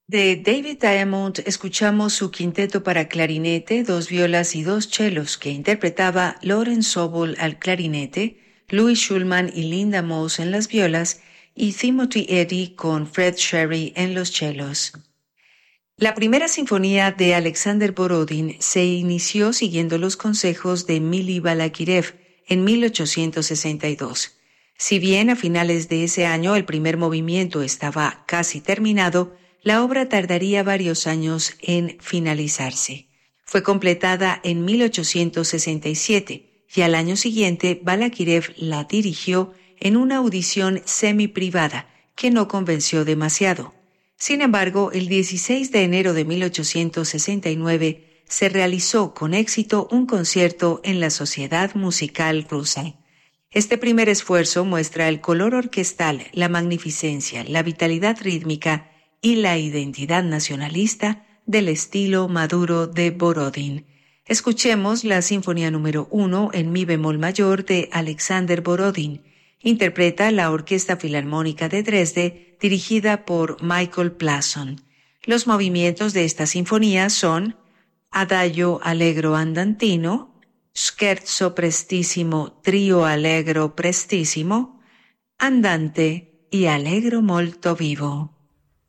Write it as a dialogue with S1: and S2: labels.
S1: De David Diamond escuchamos su quinteto para clarinete, dos violas y dos chelos que interpretaba Lauren Sobol al clarinete, Louis Schulman y Linda Moss en las violas y Timothy Eddy con Fred Sherry en los chelos. La primera sinfonía de Alexander Borodin se inició siguiendo los consejos de Mili Balakirev en 1862. Si bien a finales de ese año el primer movimiento estaba casi terminado, la obra tardaría varios años en finalizarse. Fue completada en 1867 y al año siguiente Balakirev la dirigió en una audición semi-privada que no convenció demasiado. Sin embargo, el 16 de enero de 1869 se realizó con éxito un concierto en la Sociedad Musical Rusa. Este primer esfuerzo muestra el color orquestal, la magnificencia, la vitalidad rítmica y la identidad nacionalista del estilo maduro de Borodin. Escuchemos la Sinfonía número 1 en mi bemol mayor de Alexander Borodin. Interpreta la Orquesta Filarmónica de Dresde, dirigida por Michael Plasson. Los movimientos de esta sinfonía son Adagio Allegro Andantino, Scherzo Prestissimo Trio Allegro Prestissimo, Andante y Allegro Molto Vivo.